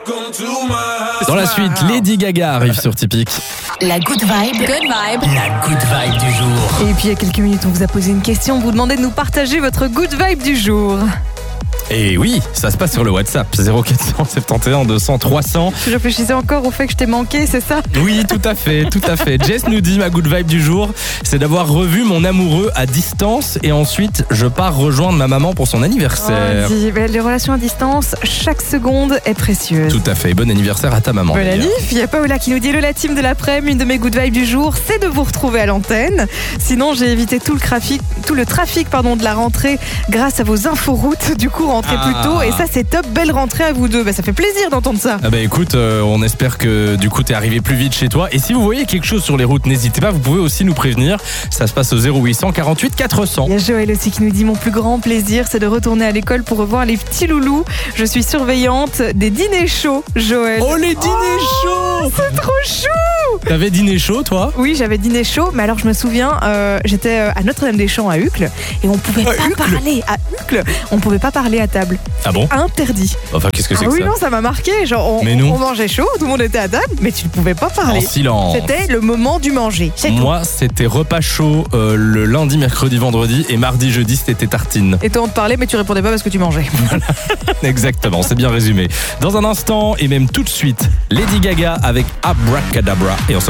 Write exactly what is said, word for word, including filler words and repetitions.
Dans la suite, Lady Gaga arrive sur Typique. La good vibe. Good vibe. La good vibe du jour. Et puis il y a quelques minutes, on vous a posé une question. On vous demandait de nous partager votre good vibe du jour. Et oui, ça se passe sur le WhatsApp zéro quatre cent soixante et onze deux cents trois cents. Je réfléchissais encore au fait que je t'ai manqué, c'est ça? Oui, tout à fait, tout à fait. Jess nous dit, ma good vibe du jour, c'est d'avoir revu mon amoureux à distance et ensuite je pars rejoindre ma maman pour son anniversaire. Oh, dis, les relations à distance, chaque seconde est précieuse. Tout à fait, bon anniversaire à ta maman. Bon anniversaire. Il y a Paola qui nous dit, le la team de l'après-midi, une de mes good vibes du jour, c'est de vous retrouver à l'antenne. Sinon, j'ai évité tout le trafic, tout le trafic pardon, de la rentrée grâce à vos inforoutes. Du coup, rentrez Ah. plus tôt et ça, c'est top. Belle rentrée à vous deux. Bah, ça fait plaisir d'entendre ça. Ah bah écoute, euh, on espère que du coup t'es arrivé plus vite chez toi. Et si vous voyez quelque chose sur les routes, n'hésitez pas, vous pouvez aussi nous prévenir. Ça se passe au zéro huit cent quarante-huit quatre cents. Il y a Joël aussi qui nous dit, mon plus grand plaisir, c'est de retourner à l'école pour revoir les petits loulous. Je suis surveillante des dîners chauds, Joël. Oh les dîners Oh, chauds. c'est trop chou. T'avais dîner chaud toi? Oui, j'avais dîner chaud, mais alors je me souviens, euh, j'étais à Notre-Dame-des-Champs à Uccle et on pouvait À pas Uccle parler à Uccle. On pouvait pas parler à table. Ah bon? Interdit. Enfin qu'est-ce que c'est Ah que oui, ça? non, ça m'a marqué. Genre, on, Mais non. on mangeait chaud, tout le monde était à table, mais tu ne pouvais pas En parler. silence. C'était le moment du manger. C'est tout. Moi c'était repas chaud euh, le lundi, mercredi, vendredi et mardi, jeudi c'était tartine. Et toi, on te parlait, mais tu répondais pas parce que tu mangeais. Exactement, c'est bien résumé. Dans un instant et même tout de suite, Lady Gaga avec Abracadabra et on se